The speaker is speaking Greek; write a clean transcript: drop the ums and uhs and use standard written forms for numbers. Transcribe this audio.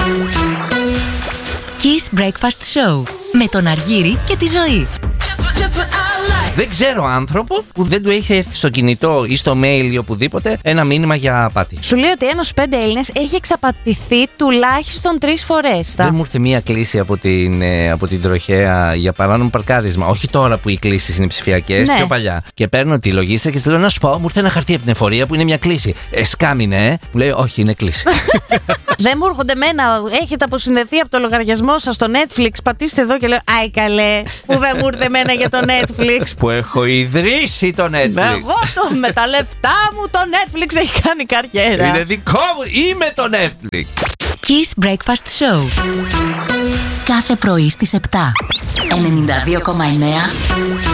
Kiss Breakfast Show με τον Αργύρη και τη Ζωή. Δεν ξέρω άνθρωπο που δεν του έχει έρθει στο κινητό ή στο mail ή οπουδήποτε ένα μήνυμα για απάτη. Σου λέει ότι ένας 5 Έλληνες έχει εξαπατηθεί τουλάχιστον 3 φορές. Δεν μου ήρθε μία κλήση από την τροχέα για παράνομο παρκάρισμα. Όχι τώρα που οι κλήσεις είναι ψηφιακές, πιο παλιά. Και παίρνω τη λογίστρια και της λέω: να σου πω, μου ήρθε ένα χαρτί από την εφορία που είναι μια κλήση. Σκάμινε, Μου λέει: όχι, είναι κλήση. Δεν μου έρχονται εμένα. Έχετε αποσυνδεθεί από το λογαριασμό σας στο Netflix. Πατήστε εδώ και λέω: άι καλέ, που δεν μου ήρθε εμένα για το Netflix. Που έχω ιδρύσει το Netflix. Εγώ με τα λεφτά μου το Netflix έχει κάνει καριέρα. Είναι δικό μου, είμαι το Netflix. Kiss Breakfast Show. Κάθε πρωί στις 7. 92,9